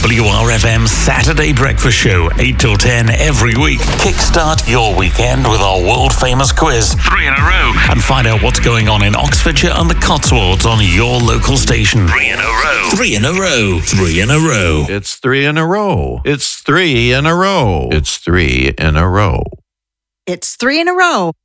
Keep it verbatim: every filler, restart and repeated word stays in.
W R F M Saturday Breakfast Show, eight till ten every week. Kickstart your weekend with our world-famous quiz, three in a row, and find out what's going on in Oxfordshire and the Cotswolds on your local station. Three in a row. Three in a row. Three in a row. It's three in a row. It's three in a row. It's three in a row. It's three in a row.